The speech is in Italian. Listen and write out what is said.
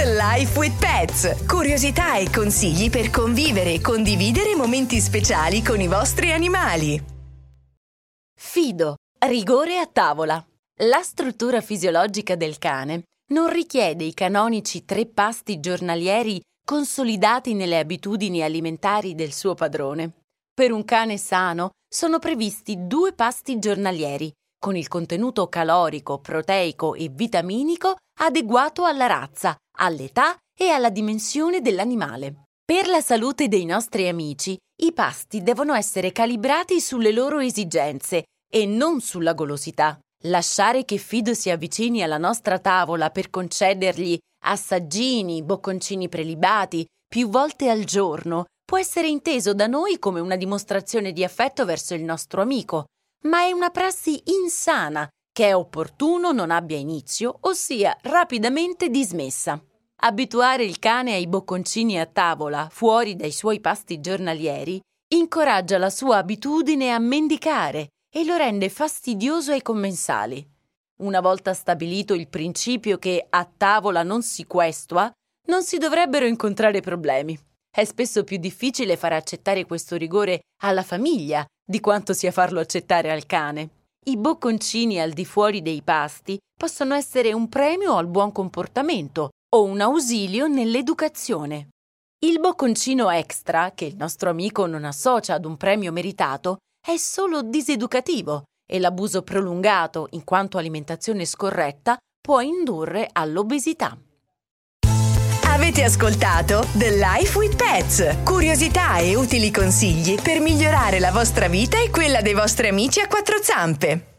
The Life with Pets. Curiosità e consigli per convivere e condividere momenti speciali con i vostri animali. Fido, rigore a tavola. La struttura fisiologica del cane non richiede i canonici 3 pasti giornalieri consolidati nelle abitudini alimentari del suo padrone. Per un cane sano sono previsti 2 pasti giornalieri, con il contenuto calorico, proteico e vitaminico adeguato alla razza, all'età e alla dimensione dell'animale. Per la salute dei nostri amici, i pasti devono essere calibrati sulle loro esigenze e non sulla golosità. Lasciare che Fido si avvicini alla nostra tavola per concedergli assaggini, bocconcini prelibati più volte al giorno può essere inteso da noi come una dimostrazione di affetto verso il nostro amico, ma è una prassi insana che è opportuno non abbia inizio o sia rapidamente dismessa. Abituare il cane ai bocconcini a tavola fuori dai suoi pasti giornalieri incoraggia la sua abitudine a mendicare e lo rende fastidioso ai commensali. Una volta stabilito il principio che a tavola non si questua, non si dovrebbero incontrare problemi. È spesso più difficile far accettare questo rigore alla famiglia di quanto sia farlo accettare al cane. I bocconcini al di fuori dei pasti possono essere un premio al buon comportamento o un ausilio nell'educazione. Il bocconcino extra, che il nostro amico non associa ad un premio meritato, è solo diseducativo e l'abuso prolungato, in quanto alimentazione scorretta, può indurre all'obesità. Avete ascoltato The Life with Pets. Curiosità e utili consigli per migliorare la vostra vita e quella dei vostri amici a 4 zampe.